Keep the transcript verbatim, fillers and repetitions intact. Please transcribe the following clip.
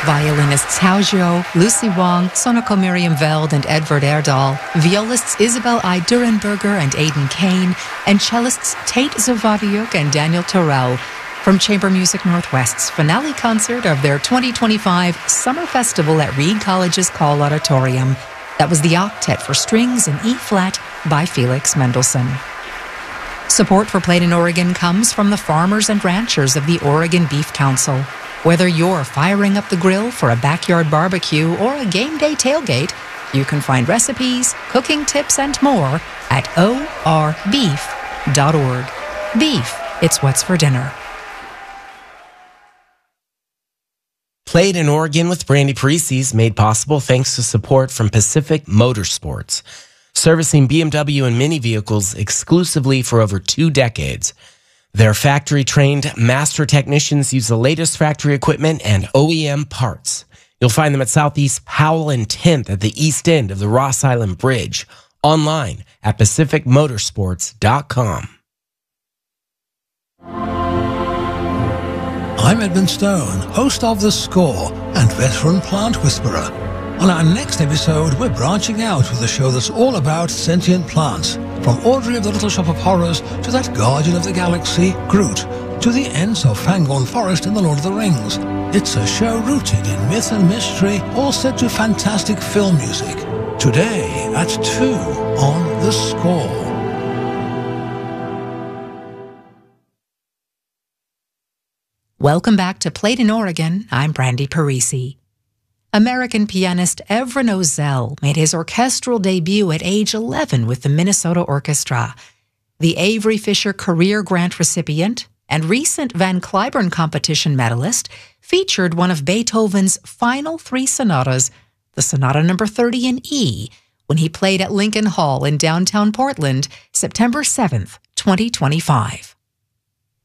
Violinists Hao Zhou, Lucy Wong, Sonoko Miriam Veld, and Edvard Erdahl, violists Isabel I. Durenberger and Aidan Kane, and cellists Tate Zavadiuk and Daniel Terrell, from Chamber Music Northwest's finale concert of their twenty twenty-five Summer Festival at Reed College's Call Auditorium. That was the Octet for Strings in E-flat by Felix Mendelssohn. Support for Played in Oregon comes from the farmers and ranchers of the Oregon Beef Council. Whether you're firing up the grill for a backyard barbecue or a game day tailgate, you can find recipes, cooking tips, and more at o r beef dot org. Beef, it's what's for dinner. Played in Oregon with Brandy Parisi is made possible thanks to support from Pacific Motorsports, servicing B M W and Mini vehicles exclusively for over two decades. Their factory-trained master technicians use the latest factory equipment and O E M parts. You'll find them at Southeast Powell and tenth at the east end of the Ross Island Bridge. Online at pacific motorsports dot com. I'm Edmund Stone, host of The Score and veteran plant whisperer. On our next episode, we're branching out with a show that's all about sentient plants. From Audrey of the Little Shop of Horrors to that Guardian of the Galaxy, Groot, to the Ents of Fangorn Forest in The Lord of the Rings. It's a show rooted in myth and mystery, all set to fantastic film music. Today at two on The Score. Welcome back to Played in Oregon. I'm Brandy Parisi. American pianist Evren Ozell made his orchestral debut at age eleven with the Minnesota Orchestra. The Avery Fisher Career Grant recipient and recent Van Cliburn competition medalist featured one of Beethoven's final three sonatas, the Sonata number thirty in E, when he played at Lincoln Hall in downtown Portland, September seventh, twenty twenty-five.